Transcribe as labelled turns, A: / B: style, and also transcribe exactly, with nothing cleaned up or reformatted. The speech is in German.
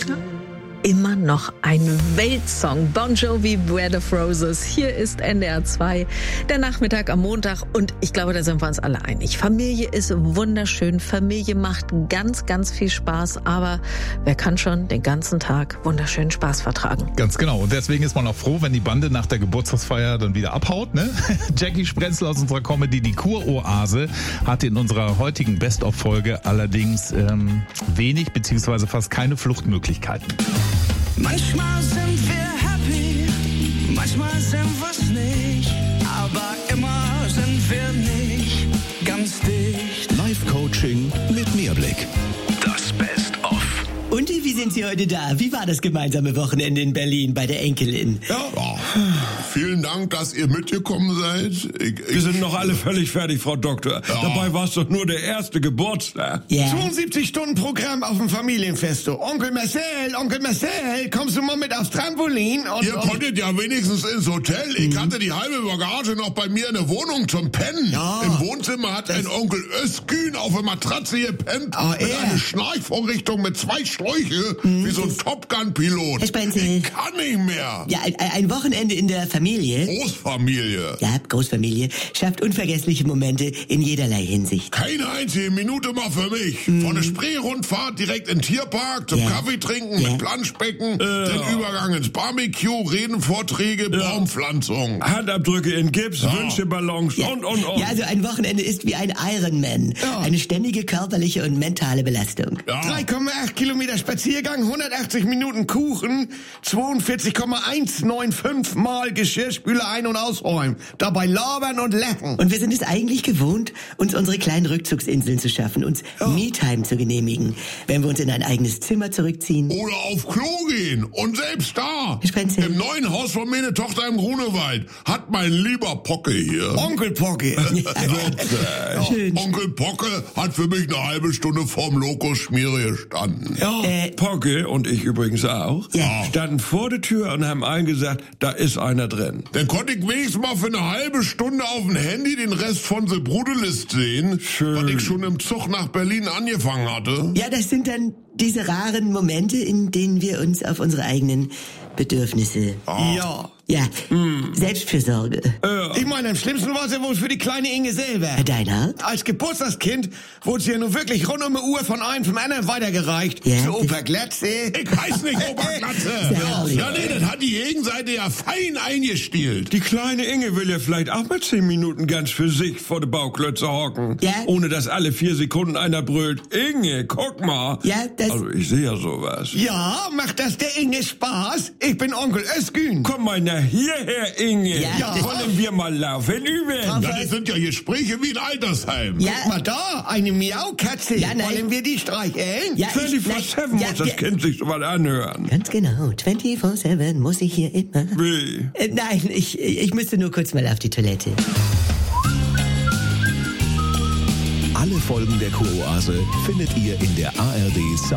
A: Immer noch ein Weltsong. Bon Jovi, Bread of Roses. Hier ist N D R zwei, der Nachmittag am Montag. Und ich glaube, da sind wir uns alle einig. Familie ist wunderschön. Familie macht ganz, ganz viel Spaß. Aber wer kann schon den ganzen Tag wunderschönen Spaß vertragen?
B: Ganz genau. Und deswegen ist man auch froh, wenn die Bande nach der Geburtstagsfeier dann wieder abhaut. Ne? Jackie Sprenzel aus unserer Comedy, die Kuroase, hat in unserer heutigen Best-of-Folge allerdings ähm, wenig beziehungsweise fast keine Fluchtmöglichkeiten.
C: Manchmal sind wir happy, manchmal sind wir's nicht, aber immer sind wir nicht ganz dicht.
D: Live-Coaching mit Mehrblick. Das Best-of.
E: Und wie sind Sie heute da? Wie war das gemeinsame Wochenende in Berlin bei der Enkelin?
F: Ja, oh, vielen Dank, dass ihr mitgekommen seid. Ich, ich,
G: Wir sind noch alle völlig fertig, Frau Doktor. Ja. Dabei war es doch nur der erste Geburtstag.
E: Ja.
H: zweiundsiebzig Stunden Programm auf dem Familienfest. Onkel Marcel, Onkel Marcel, kommst du mal mit aufs Trampolin? Und,
F: ihr
H: und
F: konntet ja wenigstens ins Hotel. Ich mhm. hatte die halbe Bagage noch bei mir in der Wohnung zum Pennen.
H: Ja.
F: Im Wohnzimmer hat ein Onkel Özgün auf der Matratze gepennt.
H: Oh,
F: mit
H: er.
F: einer Schnarchvorrichtung mit zwei Schläuche, mhm. wie so ein Top Gun-Pilot.
E: Herr Sprenzel.
F: Ich kann nicht mehr.
E: Ja, ein, ein Wochenende in der Familie.
F: Großfamilie.
E: Ja, Großfamilie schafft unvergessliche Momente in jederlei Hinsicht.
F: Keine einzige Minute mal für mich.
E: Mhm.
F: Von der Spree-Rundfahrt direkt in den Tierpark, zum
E: Ja.
F: Kaffee trinken
E: Ja.
F: mit Planschbecken,
G: Ja.
F: den Übergang ins Barbecue, Redenvorträge,
G: Ja.
F: Baumpflanzung.
G: Handabdrücke in Gips,
F: Ja.
G: Wünscheballons
E: Ja.
G: und, und, und.
E: Ja, also ein Wochenende ist wie ein Ironman.
H: Ja.
E: Eine ständige körperliche und mentale Belastung.
F: Ja.
H: drei Komma acht Kilometer Spaziergang, hundertachtzig Minuten Kuchen, zweiundvierzig Komma hundertfünfundneunzig Mal Geschirrspüler ein- und ausräumen. Dabei labern und lachen.
E: Und wir sind es eigentlich gewohnt, uns unsere kleinen Rückzugsinseln zu schaffen, uns
H: Ja.
E: Me-Time zu genehmigen, wenn wir uns in ein eigenes Zimmer zurückziehen.
F: Oder auf Klo gehen. Und selbst da,
E: Herr Sprenzel.
F: im neuen Haus von meine Tochter im Grunewald, hat mein lieber Pocke hier.
H: Onkel Pocke.
F: Ja,
E: Schön.
F: Onkel Pocke hat für mich eine halbe Stunde vorm Lokusschmiere gestanden.
H: Ja.
E: Äh,
G: Pocke und ich übrigens auch,
E: Ja.
G: standen vor der Tür und haben allen gesagt, da ist einer drin.
F: Dann konnte ich wenigstens mal für eine halbe Stunde auf dem Handy den Rest von The Brudelist sehen,
G: Schön.
F: was ich schon im Zug nach Berlin angefangen hatte.
E: ja, das sind dann diese raren Momente, in denen wir uns auf unsere eigenen Bedürfnisse,
H: Ja.
E: ja, Selbstfürsorge.
H: Ich meine, am schlimmsten war es ja wohl für die kleine Inge selber.
E: Herr Deinhardt?
H: Als Geburtstagskind wurde sie ja nun wirklich rund um die Uhr von einem zum anderen weitergereicht.
E: Ja.
H: Zu Opa Glatze.
F: Ich heiß nicht Oberglatze.
E: Ja.
F: Ja, nee, das hat die Gegenseite ja fein eingestielt.
G: Die kleine Inge will ja vielleicht auch mal zehn Minuten ganz für sich vor der Bauklötze hocken.
E: Ja.
G: Ohne dass alle vier Sekunden einer brüllt, Inge, guck mal.
E: Ja, das...
G: Also ich sehe ja sowas.
H: Ja, macht das der Inge Spaß? Ich bin Onkel Özgün.
G: Komm mal nach hierher, Inge.
E: Ja.
G: Wollen wir mal laufen üben?
F: Ja, das sind ja Gespräche wie ein Altersheim.
E: ja,
H: Guck mal da, eine Miaukatze.
E: Ja, nein.
H: Wollen wir die streicheln?
E: ja, ich,
G: vierundzwanzig
E: nein,
G: sieben
E: ja,
G: muss das
E: ja,
G: Kind sich so mal anhören.
E: ganz genau, vierundzwanzig sieben muss ich hier immer...
G: Wie?
E: Äh, nein, ich, ich müsste nur kurz mal auf die Toilette.
D: Alle Folgen der Kuroase findet ihr in der A R D